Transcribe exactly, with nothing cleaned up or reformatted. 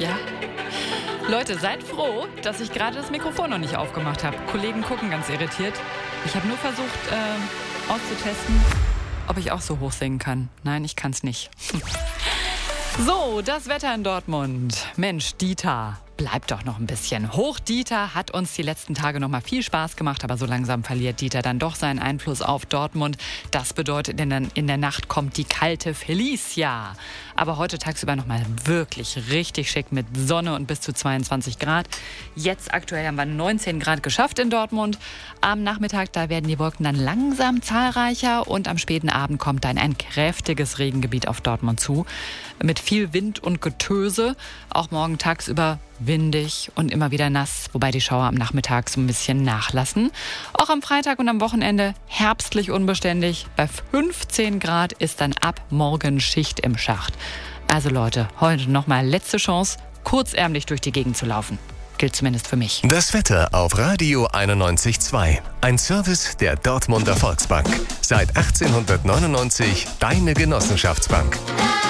Ja. Leute, seid froh, dass ich gerade das Mikrofon noch nicht aufgemacht habe. Kollegen gucken ganz irritiert. Ich habe nur versucht äh, auszutesten, ob ich auch so hoch singen kann. Nein, ich kann es nicht. So, das Wetter in Dortmund. Mensch, Dieter, bleib doch noch ein bisschen. Hoch Dieter hat uns die letzten Tage noch mal viel Spaß gemacht, aber so langsam verliert Dieter dann doch seinen Einfluss auf Dortmund. Das bedeutet, in der, in der Nacht kommt die kalte Felicia. Aber heute tagsüber noch mal wirklich richtig schick mit Sonne und bis zu zweiundzwanzig Grad. Jetzt aktuell haben wir neunzehn Grad geschafft in Dortmund. Am Nachmittag, da werden die Wolken dann langsam zahlreicher und am späten Abend kommt dann ein kräftiges Regengebiet auf Dortmund zu. Mit viel Wind und Getöse. Auch morgen tagsüber windig und immer wieder nass, wobei die Schauer am Nachmittag so ein bisschen nachlassen. Auch am Freitag und am Wochenende herbstlich unbeständig. Bei fünfzehn Grad ist dann ab morgen Schicht im Schacht. Also Leute, heute nochmal letzte Chance, kurzärmlich durch die Gegend zu laufen. Gilt zumindest für mich. Das Wetter auf Radio einundneunzig Komma zwei. Ein Service der Dortmunder Volksbank. Seit achtzehnhundertneunundneunzig deine Genossenschaftsbank.